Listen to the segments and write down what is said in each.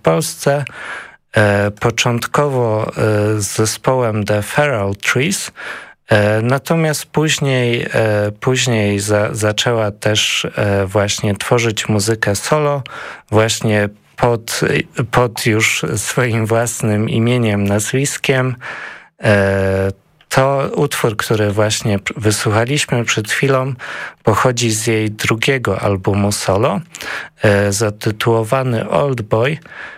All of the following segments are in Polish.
Polsce. Początkowo z zespołem The Feral Trees, natomiast później zaczęła też właśnie tworzyć muzykę solo, właśnie pod już swoim własnym imieniem, nazwiskiem. To utwór, który właśnie wysłuchaliśmy przed chwilą, pochodzi z jej drugiego albumu solo, zatytułowany Old Boy.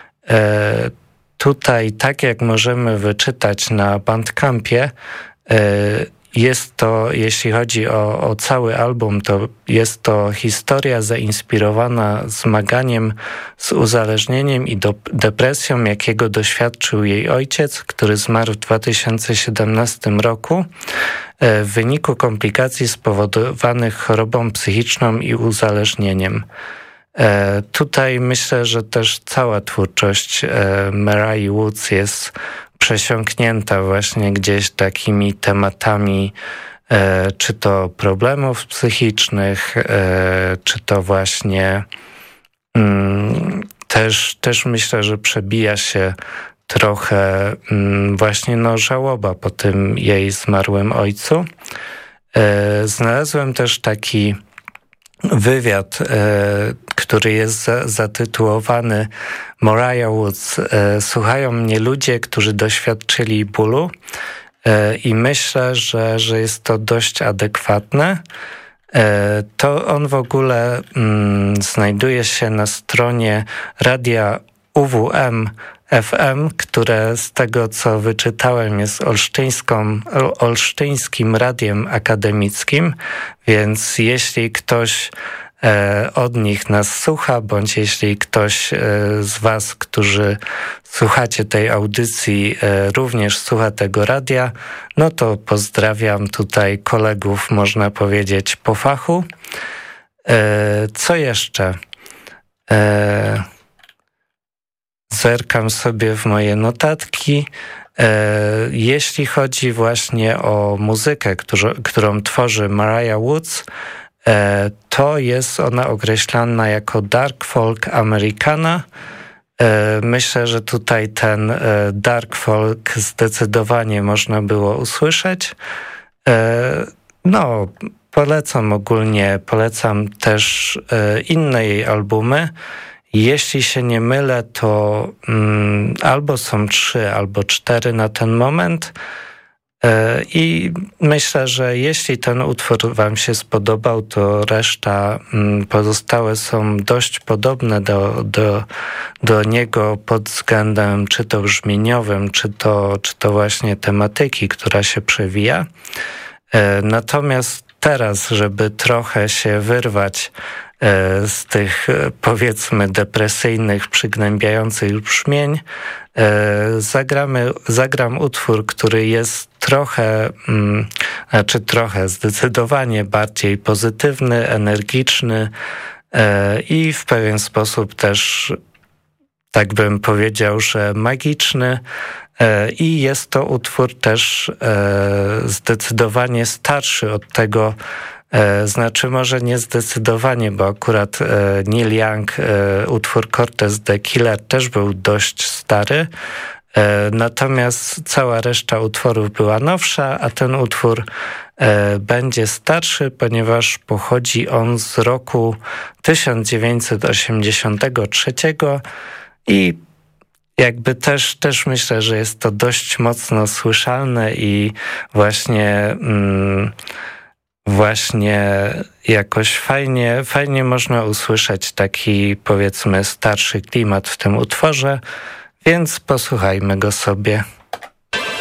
Tutaj, tak jak możemy wyczytać na Bandcampie, jest to, jeśli chodzi o cały album, to jest to historia zainspirowana zmaganiem z uzależnieniem i depresją, jakiego doświadczył jej ojciec, który zmarł w 2017 roku w wyniku komplikacji spowodowanych chorobą psychiczną i uzależnieniem. Tutaj myślę, że też cała twórczość Mariah Woods jest przesiąknięta właśnie gdzieś takimi tematami, czy to problemów psychicznych, czy to właśnie też myślę, że przebija się trochę właśnie żałoba po tym jej zmarłym ojcu. Znalazłem też taki wywiad, który jest zatytułowany Mariah Woods. Słuchają mnie ludzie, którzy doświadczyli bólu i myślę, że jest to dość adekwatne. To on w ogóle znajduje się na stronie radia UWM FM, które z tego co wyczytałem jest olsztyńskim radiem akademickim, więc jeśli ktoś od nich nas słucha, bądź jeśli ktoś z was, którzy słuchacie tej audycji, również słucha tego radia, no to pozdrawiam tutaj kolegów, można powiedzieć, po fachu. Co jeszcze? Zerkam sobie w moje notatki. Jeśli chodzi właśnie o muzykę, którą tworzy Mariah Woods, to jest ona określana jako dark folk Americana. Myślę, że tutaj ten dark folk zdecydowanie można było usłyszeć. No, polecam też inne jej albumy. Jeśli się nie mylę, to albo są 3, albo 4 na ten moment. I myślę, że jeśli ten utwór wam się spodobał, to reszta pozostałe są dość podobne do niego pod względem czy to brzmieniowym, czy to właśnie tematyki, która się przewija. Natomiast teraz, żeby trochę się wyrwać z tych, powiedzmy, depresyjnych, przygnębiających brzmień, zagram utwór, który jest zdecydowanie bardziej pozytywny, energiczny i w pewien sposób też, tak bym powiedział, że magiczny. I jest to utwór też zdecydowanie starszy od tego, znaczy może nie zdecydowanie, bo akurat Neil Young, utwór Cortez the Killer też był dość stary, natomiast cała reszta utworów była nowsza, a ten utwór będzie starszy, ponieważ pochodzi on z roku 1983 i jakby też myślę, że jest to dość mocno słyszalne i właśnie jakoś fajnie można usłyszeć taki, powiedzmy, starszy klimat w tym utworze, więc posłuchajmy go sobie.